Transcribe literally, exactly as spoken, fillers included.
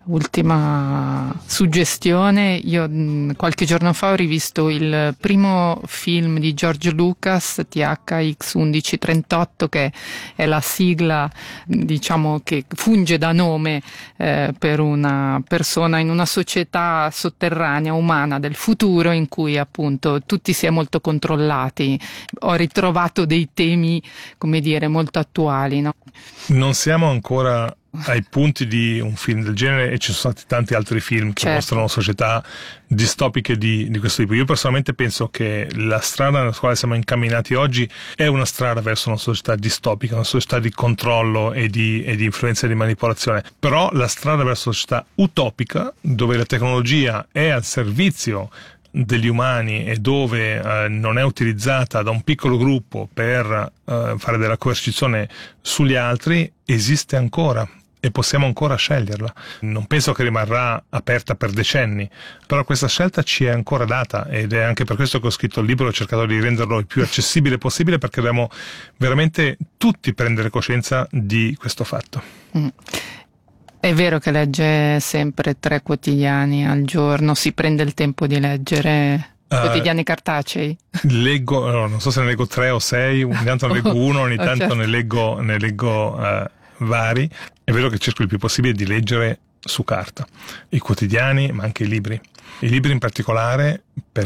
Ultima suggestione, io mh, qualche giorno fa ho rivisto il primo film di George Lucas, T H X undici trentotto, che è la sigla, diciamo, che funge da nome eh, per una persona in una società sotterranea umana del futuro in cui appunto tutti si è molto controllati. Ho ritrovato dei temi, come dire, molto attuali, no? Non siamo ancora ai punti di un film del genere e ci sono stati tanti altri film che certo. mostrano società distopiche di, di questo tipo. Io personalmente penso che la strada nella quale siamo incamminati oggi è una strada verso una società distopica, una società di controllo e di, e di influenza e di manipolazione, però la strada verso una società utopica, dove la tecnologia è al servizio degli umani e dove eh, non è utilizzata da un piccolo gruppo per eh, fare della coercizione sugli altri, esiste ancora e possiamo ancora sceglierla. Non penso che rimarrà aperta per decenni, però questa scelta ci è ancora data ed è anche per questo che ho scritto il libro, ho cercato di renderlo il più accessibile possibile, perché dobbiamo veramente tutti prendere coscienza di questo fatto. Mm. È vero che legge sempre tre quotidiani al giorno, si prende il tempo di leggere quotidiani uh, cartacei? Leggo, no, non so se ne leggo tre o sei, ogni tanto ne leggo uno, ogni oh, tanto certo. ne leggo, ne leggo uh, vari. È vero che cerco il più possibile di leggere su carta, i quotidiani ma anche i libri. I libri in particolare